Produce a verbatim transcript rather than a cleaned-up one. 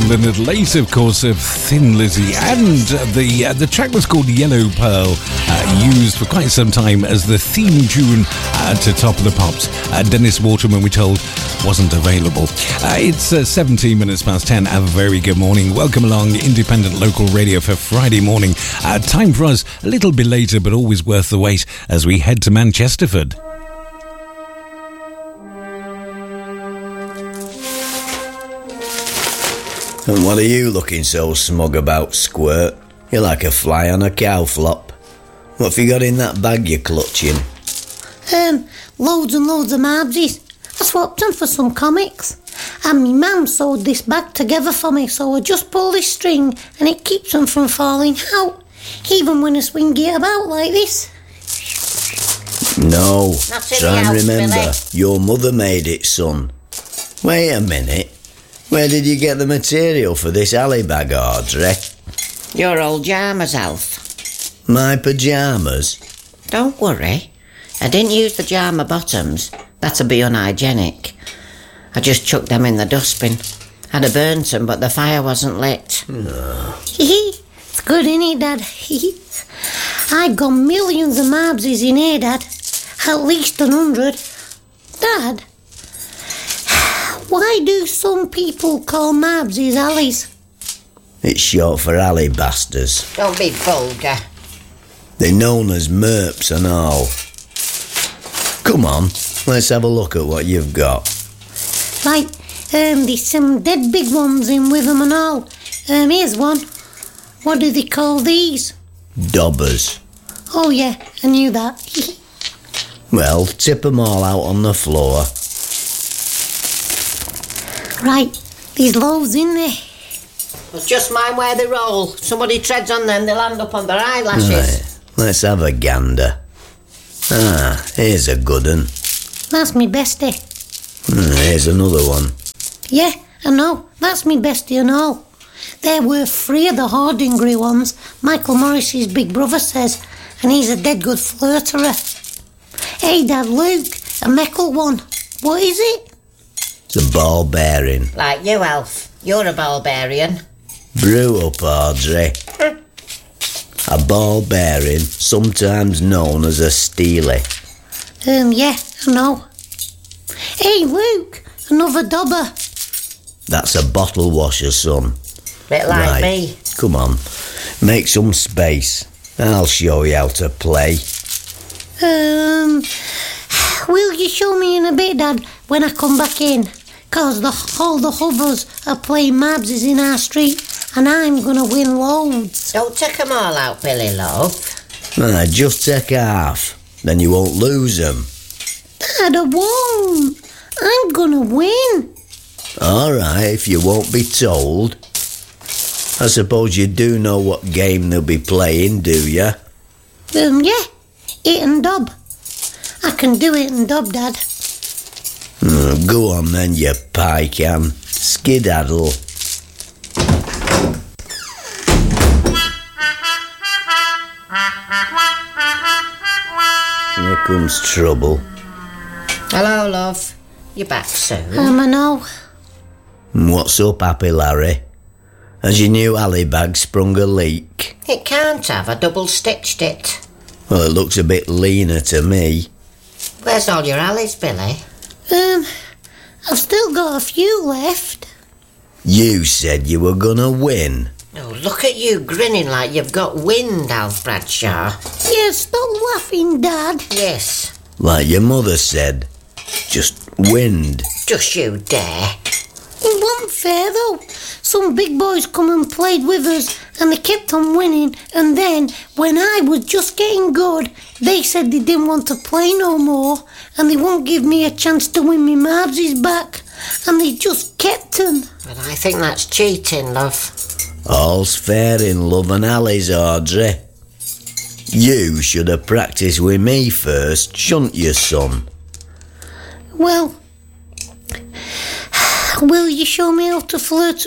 Leonard Lace, of course, of Thin Lizzy, and the uh, the track was called Yellow Pearl, uh, used for quite some time as the theme tune uh, to Top of the Pops. Uh, Dennis Waterman, we told, wasn't available. Uh, it's uh, seventeen minutes past ten. A very good morning. Welcome along, independent local radio for Friday morning. Uh, time for us, a little bit later, but always worth the wait, as we head to Manchesterford. And what are you looking so smug about, Squirt? You're like a fly on a cow flop. What have you got in that bag you're clutching? Um, loads and loads of marbsies. I swapped them for some comics. And me mum sewed this bag together for me, so I just pull this string and it keeps them from falling out, even when I swing it about like this. No, try and house, remember, Billy. Your mother made it, son. Wait a minute. Where did you get the material for this alley bag, Audrey? Your old pyjamas, Alf. My pyjamas? Don't worry. I didn't use the pyjama bottoms. That'd be unhygienic. I just chucked them in the dustbin. I'd have burnt them, but the fire wasn't lit. No. It's good, innit, Dad? I've got millions of marbsies in here, Dad. At least a hundred. Dad, why do some people call marbsies alleys? It's short for alley bastards. Don't be vulgar. They're known as merps and all. Come on, let's have a look at what you've got. Like, um, there's some dead big ones in with them and all. Um, here's one. What do they call these? Dobbers. Oh yeah, I knew that. Well, tip them all out on the floor. Right, there's loads in there. Well, just mind where they roll. Somebody treads on them, they'll land up on their eyelashes. Right, let's have a gander. Ah, here's a good un. That's me bestie. Hmm, here's another one. Yeah, I know. That's me bestie and all. There were three of the Hardingry ones, Michael Morris's big brother says, and he's a dead good flirterer. Hey, Dad, Luke, a meckle one. What is it? It's a ball bearing. Like you, Alf. You're a barbarian. Brew up, Audrey. A ball bearing, sometimes known as a steely. Um, yeah, I know. Hey, Luke, another dobber. That's a bottle washer, son. Bit like right. me. Come on, make some space. I'll show you how to play. Um, will you show me in a bit, Dad, when I come back in? Cause the, all the hovers are playing marbsies in our street, and I'm gonna win loads. Don't take them all out, Billy, love. Ah, just take half, then you won't lose them. Dad, I won't. I'm gonna win. All right, if you won't be told. I suppose you do know what game they'll be playing, do you? Um, yeah, it and dob. I can do it and dob, Dad. Mm, go on then, you pie can. Skedaddle. Here comes trouble. Hello, love. You back soon? Um, I know. What's up, Happy Larry? Has your new alley bag sprung a leak? It can't have. I double-stitched it. Well, it looks a bit leaner to me. Where's all your alleys, Billy? Um, I've still got a few left. You said you were gonna win. Oh, look at you grinning like you've got wind, Alf Bradshaw. Yeah, stop laughing, Dad. Yes. Like your mother said. Just wind. Just you dare. It wasn't fair, though. Some big boys come and played with us, and they kept on winning, and then, when I was just getting good, they said they didn't want to play no more, and they won't give me a chance to win me marbsies back, and they just kept them. But I think that's cheating, love. All's fair in love and alleys, Audrey. You should have practised with me first, shouldn't you, son? Well, will you show me how to flirt